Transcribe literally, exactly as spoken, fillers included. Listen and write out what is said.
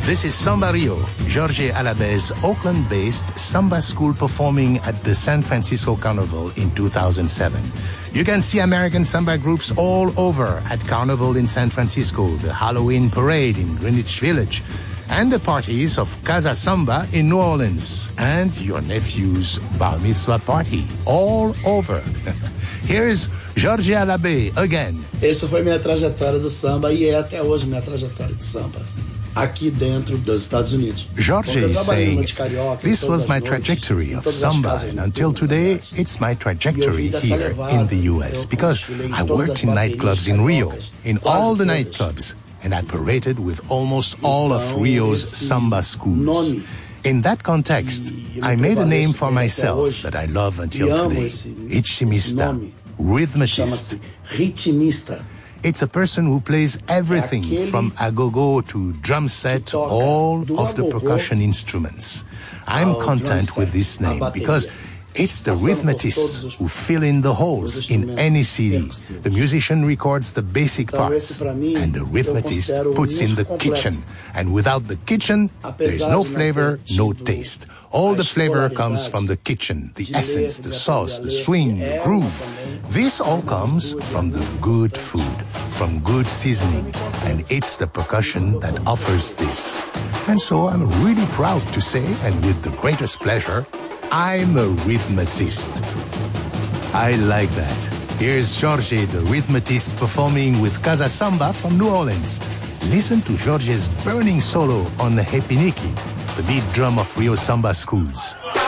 This is Samba Rio, Jorge Alabé's Oakland-based samba school performing at the San Francisco Carnival in two thousand seven. You can see American samba groups all over at Carnival in San Francisco, the Halloween parade in Greenwich Village, and the parties of Casa Samba in New Orleans, and your nephew's bar mitzvah party, all over. Here's Jorge Alabé again. Essa foi minha trajetória do samba e é até hoje minha trajetória de samba. Aqui dentro dos Estados Unidos. Jorge is saying, this was my trajectory of samba, and until today, it's my trajectory here in the U S, because I worked in nightclubs in Rio, in all the nightclubs, and I paraded with almost all of Rio's samba schools. In that context, I made a name for myself that I love until today, Ritmista, rhythmist. It's a person who plays everything from agogo to drum set, all of the percussion instruments. I'm content with this name because it's the rhythmetists who fill in the holes in any C D. The musician records the basic parts, and the rhythmetist puts in the kitchen. And without the kitchen, there's no flavor, no taste. All the flavor comes from the kitchen, the essence, the sauce, the swing, the groove. This all comes from the good food, from good seasoning, and it's the percussion that offers this. And so I'm really proud to say, and with the greatest pleasure, I'm a rhythmetist. I like that. Here's Jorge, the rhythmetist, performing with Casa Samba from New Orleans. Listen to Jorge's burning solo on the Hepiniki, the beat drum of Rio Samba schools.